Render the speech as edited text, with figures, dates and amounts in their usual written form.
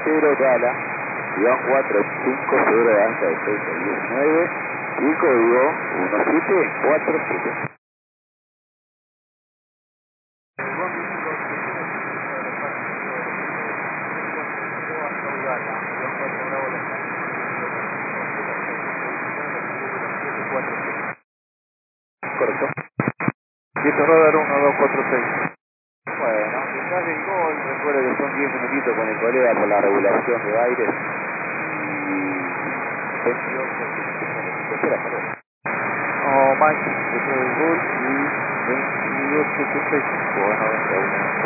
0 Gala, guión 450 hasta el 619 y código 1747. Correcto. Quieto Radar 1246. Bueno, detrás del gol, recuerdo que son 10 minutitos con el colega por la regulación de aire y 22 espera, perdón. Oh, Mike, detrás del gol y 22.75. Bueno, 21.